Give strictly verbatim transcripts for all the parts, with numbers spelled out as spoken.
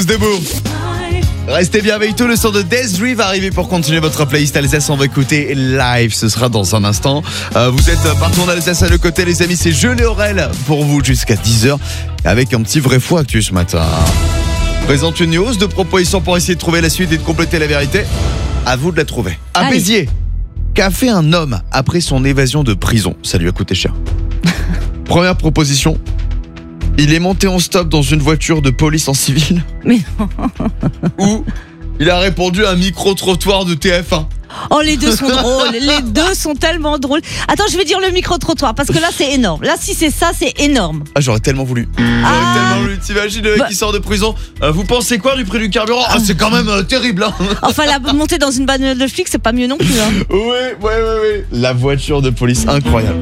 tous debout. Restez bien avec tout, le son de Des'Ree va arriver pour continuer votre playlist Alsace. On va écouter live, ce sera dans un instant. Euh, vous êtes partout en Alsace à nos côtés, les amis, c'est Jules et Aurel pour vous jusqu'à dix heures avec un petit vrai faux actu ce matin. Présente une hausse de propositions pour essayer de trouver la suite et de compléter la vérité. À vous de la trouver. À Allez. Béziers, qu'a fait un homme après son évasion de prison? Ça lui a coûté cher. Première proposition. Il est monté en stop dans une voiture de police en civil. Mais non. Ou il a répondu à un micro-trottoir de T F un. Oh, les deux sont drôles. Les deux sont tellement drôles. Attends, je vais dire le micro-trottoir parce que là, c'est énorme. Là, si c'est ça, c'est énorme. Ah, j'aurais tellement voulu. J'aurais Ah. tellement voulu. T'imagines le mec Bah. qui sort de prison. Euh, vous pensez quoi du prix du carburant? Ah, c'est quand même euh, terrible, hein. Enfin, la montée dans une bagnole de flic, c'est pas mieux non plus. Hein. Oui, oui, oui, oui. La voiture de police, incroyable.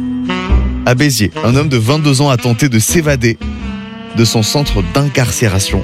À Béziers, un homme de vingt-deux ans a tenté de s'évader de son centre d'incarcération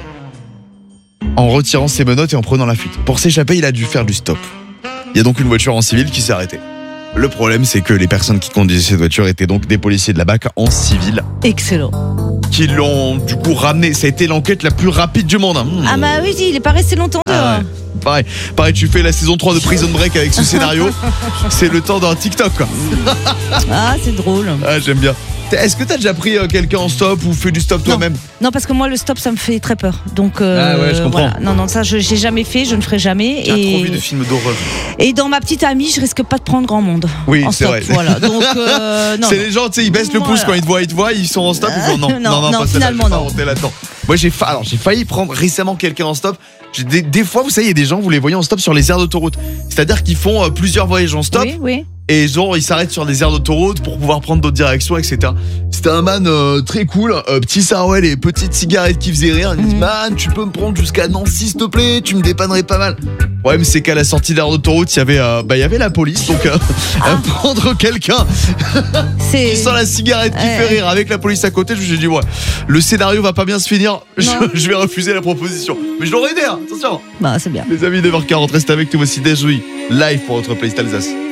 en retirant ses menottes et en prenant la fuite. Pour s'échapper, il a dû faire du stop. Il y a donc une voiture en civil qui s'est arrêtée. Le problème, c'est que les personnes qui conduisaient cette voiture étaient donc des policiers de la B A C en civil Excellent. qui l'ont du coup ramené. Ça a été l'enquête la plus rapide du monde. hein. Mmh. Ah bah oui, il est pas resté longtemps dehors. Ah ouais. Pareil, pareil, tu fais la saison trois de Prison Break avec ce scénario. C'est le temps d'un TikTok, quoi. Ah, c'est drôle. Ah, j'aime bien. Est-ce que t'as déjà pris euh, quelqu'un en stop ou fait du stop toi-même? Non, parce que moi, le stop, ça me fait très peur. Donc, euh, Ah ouais, je comprends. voilà. Non, non, ça, je j'ai jamais fait, je ne ferai jamais. J'ai Et... trop vu de films d'horreur. Et dans ma petite amie, je risque pas de prendre grand monde. Oui, en c'est stop, vrai. Voilà. Donc, euh, non. C'est les gens, tu sais, ils baissent le pouce Voilà. quand ils te voient, ils te voient, ils sont en stop, ils font non, Non, non, non, non, pas celle-là, finalement, je vais pas non. monter là-dedans. Moi, j'ai fa... Alors, j'ai failli prendre récemment quelqu'un en stop. J'ai des... des fois, vous savez, il y a des gens, vous les voyez en stop sur les aires d'autoroute. C'est-à-dire qu'ils font euh, plusieurs voyages en stop. Oui, oui. Et genre, ils s'arrêtent sur des aires d'autoroute pour pouvoir prendre d'autres directions, et cetera. C'était un man euh, très cool, euh, petit sarouel et petite cigarette qui faisait rire. Il me dit, Mhm. man, tu peux me prendre jusqu'à Nancy, s'il te plaît, tu me dépannerais pas mal. Le problème, c'est qu'à la sortie d'aire d'autoroute, il y avait, euh, bah, il y avait la police, donc euh, Ah. à prendre quelqu'un C'est. qui sent la cigarette qui Ouais. fait rire avec la police à côté, je me suis dit, ouais, le scénario va pas bien se finir, je, Non. je vais refuser la proposition. Mais je l'aurais aidé, hein, attention. Bah, c'est bien. Les amis, neuf heures quarante, restez avec nous, voici Des'Ree, live pour votre playlist Alsace.